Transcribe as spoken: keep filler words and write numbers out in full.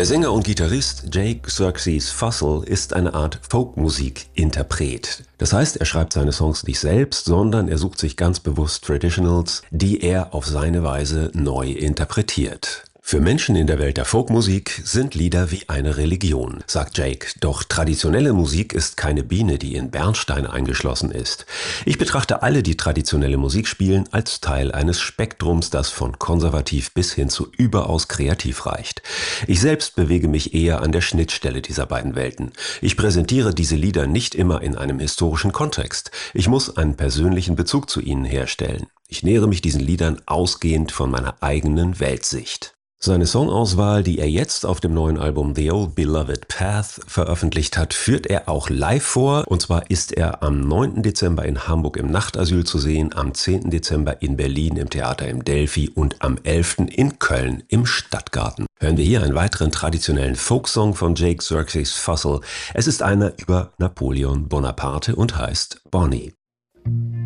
Der Sänger und Gitarrist Jake Xerxes Fussell ist eine Art Folkmusik-Interpret. Das heißt, er schreibt seine Songs nicht selbst, sondern er sucht sich ganz bewusst Traditionals, die er auf seine Weise neu interpretiert. Für Menschen in der Welt der Folkmusik sind Lieder wie eine Religion, sagt Jake. Doch traditionelle Musik ist keine Biene, die in Bernstein eingeschlossen ist. Ich betrachte alle, die traditionelle Musik spielen, als Teil eines Spektrums, das von konservativ bis hin zu überaus kreativ reicht. Ich selbst bewege mich eher an der Schnittstelle dieser beiden Welten. Ich präsentiere diese Lieder nicht immer in einem historischen Kontext. Ich muss einen persönlichen Bezug zu ihnen herstellen. Ich nähere mich diesen Liedern ausgehend von meiner eigenen Weltsicht. Seine Songauswahl, die er jetzt auf dem neuen Album The Old Beloved Path veröffentlicht hat, führt er auch live vor. Und zwar ist er am neunten Dezember in Hamburg im Nachtasyl zu sehen, am zehnten Dezember in Berlin im Theater im Delphi und am elften in Köln im Stadtgarten. Hören wir hier einen weiteren traditionellen Folksong von Jake Xerxes Fussell. Es ist einer über Napoleon Bonaparte und heißt Bonnie.